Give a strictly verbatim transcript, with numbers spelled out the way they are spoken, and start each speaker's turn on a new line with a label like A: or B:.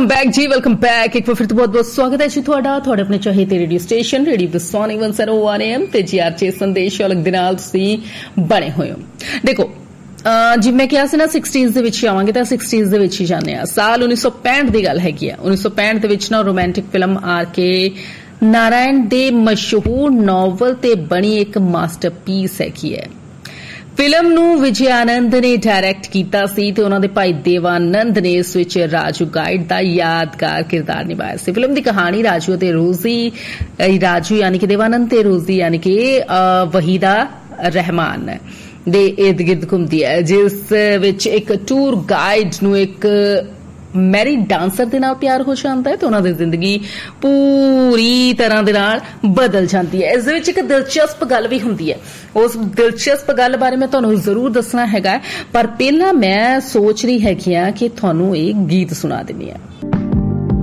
A: Welcome back जी welcome back एक बार फिर तो बहुत बहुत स्वागत है जी ਤੁਹਾਡਾ ਤੁਹਾਡੇ ਆਪਣੇ ਚਾਹੀਦੇ ਰੇਡੀਓ ਸਟੇਸ਼ਨ ਰੇਡੀਓ ਵਿਸਵਾਨ ਇੱਕ ਸੌ ਇੱਕ एम ਤੇ ਜੀ ਆਰ ਚ ਸੰਦੇਸ਼ ਅਲੱਗ ਦੇ ਨਾਲ ਤੁਸੀਂ ਬਣੇ ਹੋਏ ਹੋ। ਦੇਖੋ ਜਿਵੇਂ ਮੈਂ ਕਿਹਾ ਸੀ ਨਾ ਸਿਕਸਟੀਜ਼ ਦੇ ਵਿੱਚ ਆਵਾਂਗੇ ਤਾਂ ਸਿਕਸਟੀਜ਼ ਦੇ ਵਿੱਚ ਹੀ ਜਾਂਦੇ ਆ। ਸਾਲ ਉੱਨੀ ਸੌ ਪੈਂਹਠ ਦੀ ਗੱਲ ਹੈਗੀ ਆ। ਉੱਨੀ ਸੌ ਪੈਂਹਠ ਦੇ ਵਿੱਚ ਨਾ romantic film R K Narayan ਦੇ ਮਸ਼ਹੂਰ ਨੋਵਲ ਤੇ ਬਣੀ ਇੱਕ ਮਾਸਟਰਪੀਸ ਹੈਗੀ ਹੈ। फिल्म नूं विजय आनंद ने डायरैक्ट कीता सी ते उन्हां दे भाई देवानंद ने इस विच राजू गाइड दा यादगार किरदार निभाया सी। फिल्म दी कहानी राजू ते रोजी राजू यानी कि देवानंद ते रोजी यानी कि वहीदा रहमान दे इर्द गिर्द घुमदी है, जिस विच एक टूर गाइड नूं एक मैरिड डांसर दे नाल प्यार हो जाता है तो उन्हां दी जिंदगी पूरी तरह दे नाल बदल जाती है। इस दे विच एक दिलचस्प गल भी हुंदी है। उस दिलचस्प गल बारे मैं तुहानूं जरूर दसना हैगा, पर पहला मैं सोच रही हैगी आ कि तुहानूं एक गीत सुना दिंदी आ।